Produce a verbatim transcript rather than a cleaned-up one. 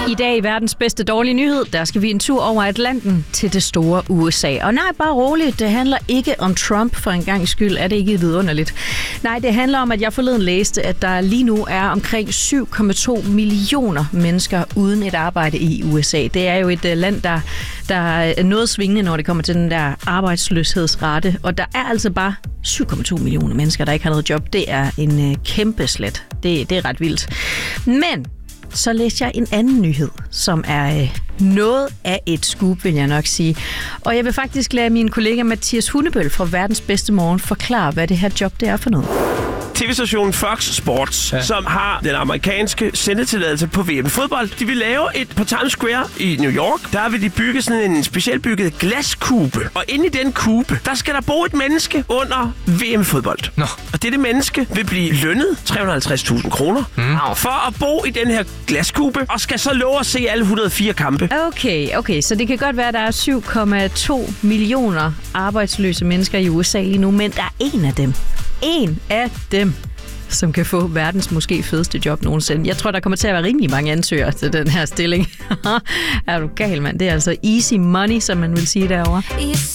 I dag i verdens bedste dårlige nyhed, der skal vi en tur over Atlanten til det store U S A. Og nej, bare roligt, det handler ikke om Trump for en gangs skyld, er det ikke vidunderligt. Nej, det handler om, at jeg forleden læste, at der lige nu er omkring syv komma to millioner mennesker uden et arbejde i U S A. Det er jo et land, der, der er noget svingende, når det kommer til den der arbejdsløshedsrate. Og der er altså bare syv komma to millioner mennesker, der ikke har noget job. Det er en øh, kæmpe slet. Det, det er ret vildt. Men så læste jeg en anden nyhed, som er øh, noget af et scoop, vil jeg nok sige. Og jeg vil faktisk lade min kollega Mathias Hundebøl fra Verdens Bedste Morgen forklare, hvad det her job det er for noget. T V-stationen Fox Sports, ja. som har den amerikanske sendetilladelse på V M fodbold. De vil lave et på Times Square i New York. Der vil de bygge sådan en specielt bygget glaskube. Og inde i den kube, der skal der bo et menneske under V M fodbold. Nå. Og dette menneske vil blive lønnet tre hundrede og halvtreds tusind kroner mm. for at bo i den her glaskube, og skal så love at se alle et hundrede og fire kampe. Okay, okay, så det kan godt være, at der er syv komma to millioner arbejdsløse mennesker i U S A lige nu, men der er en af dem. En af dem, som kan få verdens måske fedeste job nogensinde. Jeg tror, der kommer til at være rimelig mange ansøgere til den her stilling. Er du gal, mand? Det er altså easy money, som man vil sige derovre.